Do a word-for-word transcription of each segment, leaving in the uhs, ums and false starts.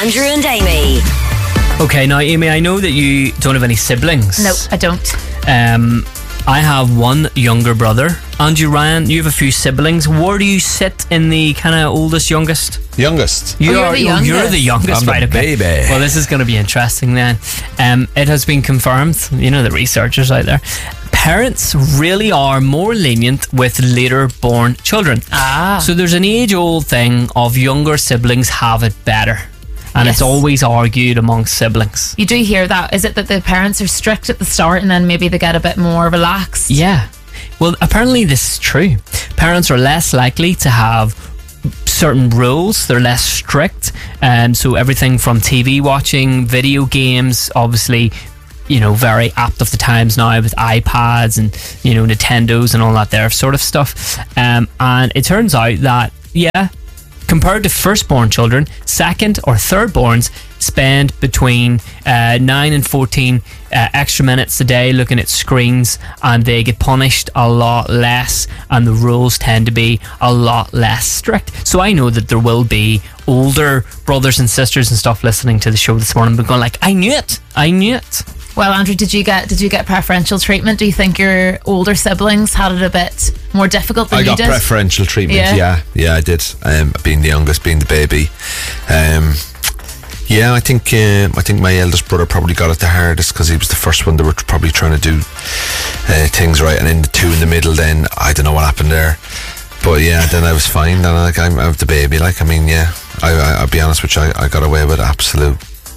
Andrew and Amy. Okay, now Amy, I know that you don't have any siblings. No, I don't. Um, I have one younger brother. Andrew, Ryan, you have a few siblings. Where do you sit in the kind of oldest, youngest? Youngest. You Oh, you're are, the you're youngest. the youngest, I'm the right? Okay. baby. Well, this is going to be interesting then. Um, it has been confirmed, you know, the researchers out there, parents really are more lenient with later born children. Ah. So there's an age-old thing of younger siblings have it better. And Yes. it's always argued amongst siblings. You do hear that. Is it that the parents are strict at the start and then maybe they get a bit more relaxed? Yeah. Well, apparently this is true. Parents are less likely to have certain rules. They're less strict. Um, so everything from T V watching, video games, obviously, you know, very apt of the times now with iPads and, you know, Nintendos and all that there sort of stuff. Um, and it turns out that, yeah, compared to firstborn children, second or thirdborns spend between uh, nine and fourteen uh, extra minutes a day looking at screens, and they get punished a lot less, and the rules tend to be a lot less strict. So I know that there will be older brothers and sisters and stuff listening to the show this morning, but going like, I knew it, I knew it. Well, Andrew, did you get did you get preferential treatment? Do you think your older siblings had it a bit more difficult than I you got did? preferential treatment. Yeah. Yeah, yeah, I did. Um, being the youngest, being the baby. Um, yeah, I think uh, I think my eldest brother probably got it the hardest because he was the first one. They were probably trying to do uh, things right, and then the two in the middle. Then I don't know what happened there, but yeah, then I was fine. And like I'm, I'm the baby. Like I mean, yeah, I, I, I'll be honest with you, I, I got away with absolute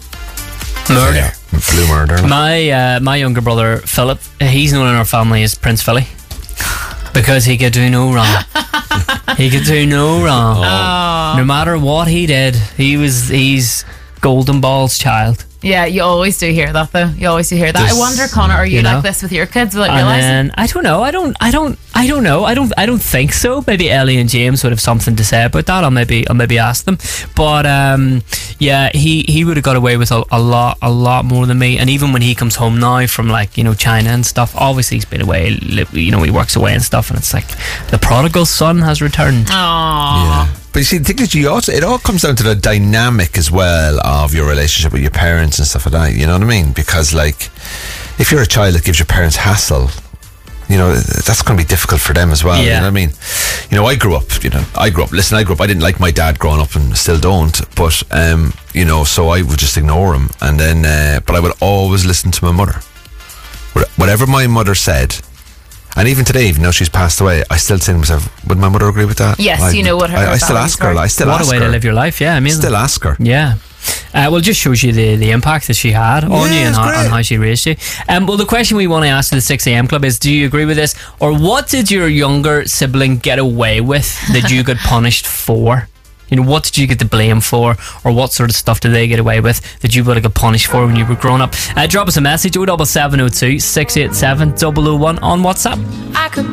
Murder. yeah, blue murder. Like. My uh, my younger brother Philip, he's known in our family as Prince Philly because he could do no wrong. He could do no wrong. Oh. No matter what he did, he was he's Golden Ball's child. Yeah, you always do hear that though. You always do hear that. There's- I wonder, Connor, are you, you know? like this with your kids without And realising? then I don't know. I don't. I don't. I don't know. I don't. I don't think so. Maybe Ellie and James would have something to say about that. I'll maybe. I'll maybe ask them. But um, yeah, he, he would have got away with a, a lot, a lot more than me. And even when he comes home now from like you know China and stuff, obviously he's been away. li- You know he works away and stuff, and it's like the prodigal son has returned. Aww. Yeah. But you see, the thing is, you also, it all comes down to the dynamic as well of your relationship with your parents and stuff like that. You know what I mean? Because, like, if you're a child that gives your parents hassle, you know, that's going to be difficult for them as well. Yeah. You know what I mean? You know, I grew up, you know, I grew up, listen, I grew up, I didn't like my dad growing up and still don't. But, um, you know, so I would just ignore him. And then, uh, but I would always listen to my mother. Whatever my mother said. And even today, even though she's passed away, I still say to myself, would my mother agree with that? Yes, I, you know what her I, I still values ask her. are. I still What ask a way her. to live your life. Yeah, I mean, Still ask her. yeah. Uh, well, it just shows you the, the impact that she had on Yeah, you and it's how, great. and how she raised you. Um, well, the question we want to ask to the six a.m. Club is, do you agree with this? Or what did your younger sibling get away with that you got punished for? You know, what did you get the blame for? Or what sort of stuff did they get away with that you would have got punished for when you were growing up? Uh, drop us a message, oh seven seven oh two, six eight seven, double oh one on WhatsApp. I could